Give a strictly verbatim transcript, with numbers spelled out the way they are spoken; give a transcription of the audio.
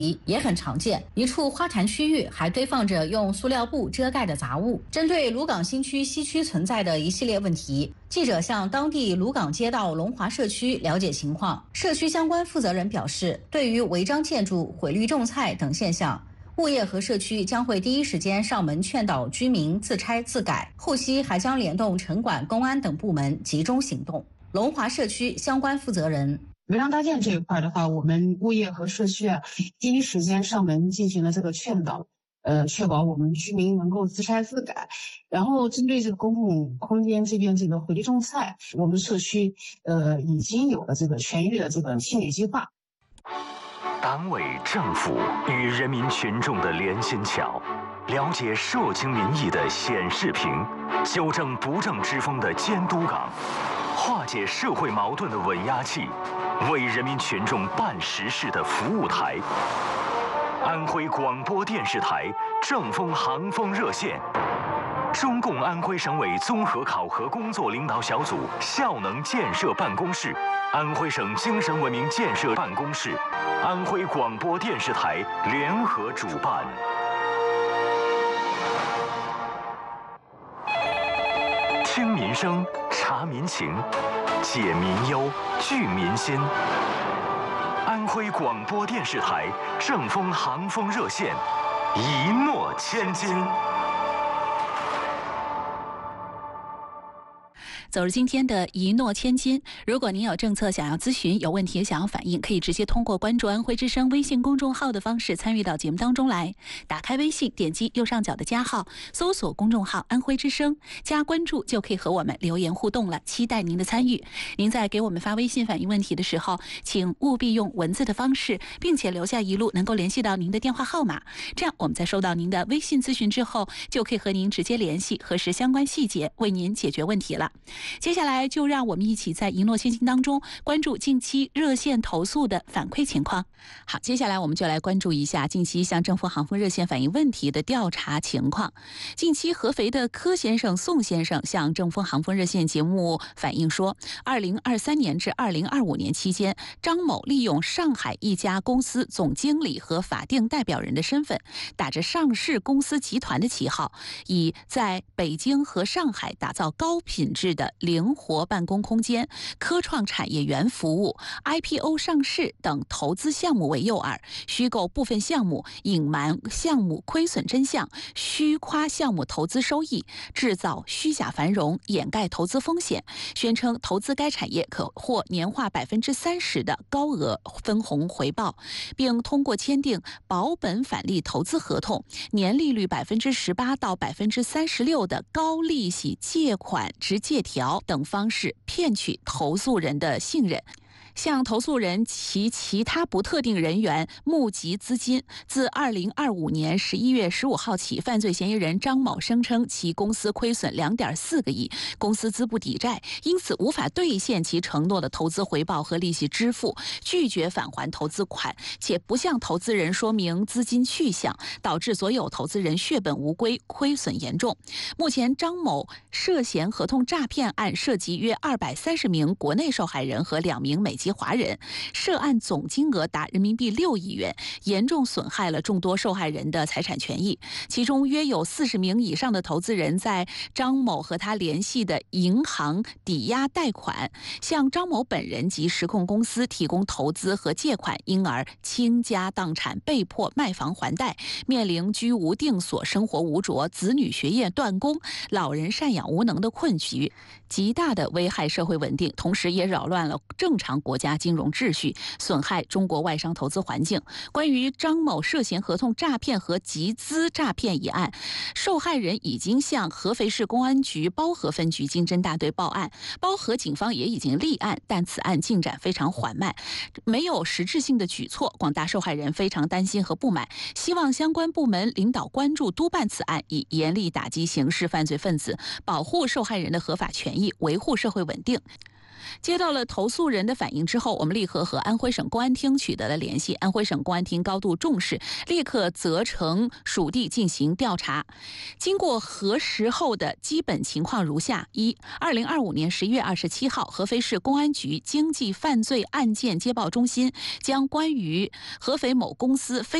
也很常见，一处花坛区域还堆放着用塑料布遮盖的杂物。针对鲁港新区西区存在的一系列问题，记者向当地鲁港街道龙华社区了解情况。社区相关负责人表示，对于违章建筑、毁绿种菜等现象，物业和社区将会第一时间上门劝导居民自拆自改，后期还将联动城管、公安等部门集中行动。龙华社区相关负责人。 违章搭建这一块的话，我们物业和社区啊，第一时间上门进行了这个劝导，呃，确保我们居民能够自拆自改。然后针对这个公共空间这边这个毁绿种菜，我们社区呃已经有了这个全域的这个清理计划。 党委政府与人民群众的连心桥，了解社情民意的显示屏，纠正不正之风的监督岗，化解社会矛盾的稳压器，为人民群众办实事的服务台。安徽广播电视台正风航风热线，中共安徽省委综合考核工作领导小组效能建设办公室，安徽省精神文明建设办公室，安徽广播电视台联合主办。听民生，察民情，解民忧，聚民心。安徽广播电视台正风航风热线，一诺千金。 走入今天的一诺千金，如果您有政策想要咨询，有问题想要反映，可以直接通过关注安徽之声微信公众号的方式参与到节目当中来。打开微信，点击右上角的加号，搜索公众号安徽之声，加关注就可以和我们留言互动了，期待您的参与。您在给我们发微信反映问题的时候，请务必用文字的方式，并且留下一路能够联系到您的电话号码，这样我们在收到您的微信咨询之后，就可以和您直接联系，核实相关细节，为您解决问题了。接下来就让我们一起在一诺千金当中关注近期热线投诉的反馈情况。好，接下来我们就来关注一下近期向正风航风热线反映问题的调查情况。近期合肥的柯先生、宋先生向正风航风热线节目反映说，二零二三年至二零二五年期间，张某利用上海一家公司总经理和法定代表人的身份，打着上市公司集团的旗号，以在北京和上海打造高品质的灵活办公空间、科创产业园服务、I P O 上市等投资项目为诱饵，虚构部分项目，隐瞒项目亏损真相，虚夸项目投资收益，制造虚假繁荣，掩盖投资风险，宣称投资该产业可获年化百分之三十的高额分红回报，并通过签订保本返利投资合同、年利率百分之十八到百分之三十六的高利息借款直借条等方式骗取投诉人的信任，向投诉人其其他不特定人员募集资金。自二零二五年十一月十五号起，犯罪嫌疑人张某声称其公司亏损两点四个亿，公司资不抵债，因此无法兑现其承诺的投资回报和利息支付，拒绝返还投资款，且不向投资人说明资金去向，导致所有投资人血本无归，亏损严重。目前，张某涉嫌合同诈骗案涉及约二百三十名国内受害人和两名美籍华人，涉案总金额达人民币六亿元，严重损害了众多受害人的财产权益。其中约有四十名以上的投资人在张某和他联系的银行抵押贷款，向张某本人及实控公司提供投资和借款，因而倾家荡产，被迫卖房还贷，面临居无定所、生活无着、子女学业断供、老人赡养无能的困局，极大的危害社会稳定，同时也扰乱了正常国家金融秩序，损害中国外商投资环境。关于张某涉嫌合同诈骗和集资诈骗一案，受害人已经向合肥市公安局包河分局经侦大队报案，包河警方也已经立案，但此案进展非常缓慢，没有实质性的举措，广大受害人非常担心和不满，希望相关部门领导关注督办此案，以严厉打击刑事犯罪分子，保护受害人的合法权益，维护社会稳定。 接到了投诉人的反映之后，我们立刻和安徽省公安厅取得了联系。安徽省公安厅高度重视，立刻责成属地进行调查。经过核实后的基本情况如下：一、二零二五年十一月二十七号，合肥市公安局经济犯罪案件接报中心将关于合肥某公司非